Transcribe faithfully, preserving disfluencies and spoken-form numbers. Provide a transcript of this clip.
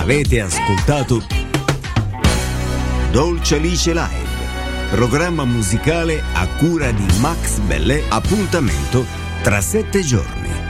Avete ascoltato Dolce Alice Live, programma musicale a cura di Max Bellè. Appuntamento tra sette giorni.